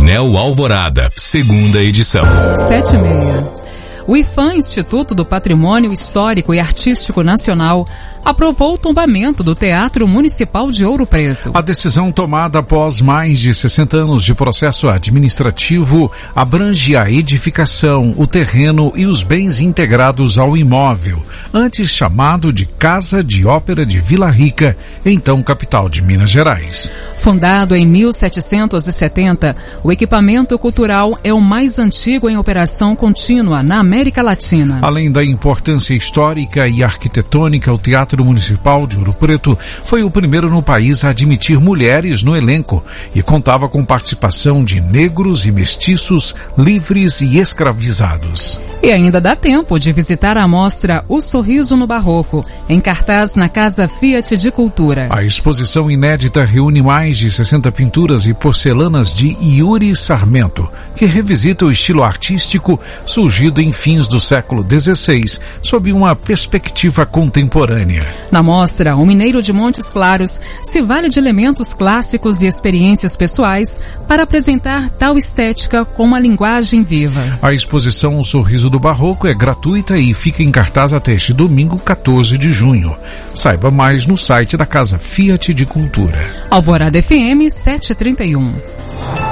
Painel Alvorada, segunda edição. 7h30. O IPHAN, Instituto do Patrimônio Histórico e Artístico Nacional, aprovou o tombamento do Teatro Municipal de Ouro Preto. A decisão tomada após mais de 60 anos de processo administrativo abrange a edificação, o terreno e os bens integrados ao imóvel, antes chamado de Casa de Ópera de Vila Rica, então capital de Minas Gerais. Fundado em 1770, o equipamento cultural é o mais antigo em operação contínua na América Latina. Além da importância histórica e arquitetônica, o Teatro Municipal de Ouro Preto foi o primeiro no país a admitir mulheres no elenco e contava com participação de negros e mestiços, livres e escravizados. E ainda dá tempo de visitar a mostra O Sorriso no Barroco, em cartaz na Casa Fiat de Cultura. A exposição inédita reúne mais de 60 pinturas e porcelanas de Yuri Sarmento, que revisita o estilo artístico surgido em fins do século XVI, sob uma perspectiva contemporânea. Na mostra, o mineiro de Montes Claros se vale de elementos clássicos e experiências pessoais para apresentar tal estética com uma linguagem viva. A exposição O Sorriso do Barroco é gratuita e fica em cartaz até este domingo, 14 de junho. Saiba mais no site da Casa Fiat de Cultura. Alvorada FM 731.